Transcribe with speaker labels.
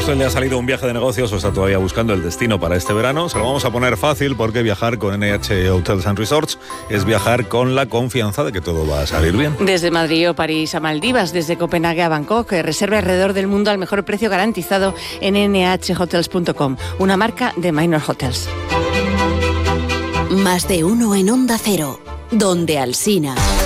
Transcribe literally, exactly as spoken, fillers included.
Speaker 1: usted le ha salido un viaje de negocios o está todavía buscando el destino para este verano, se lo vamos a poner fácil porque viajar con N H Hotels and Resorts es viajar con la confianza de que todo va a salir bien.
Speaker 2: Desde Madrid o París a Maldivas, desde Copenhague a Bangkok, reserve alrededor del mundo al mejor precio garantizado en ene hache hotels punto com, una marca de Minor Hotels.
Speaker 3: Más de uno en Onda Cero, donde Alsina.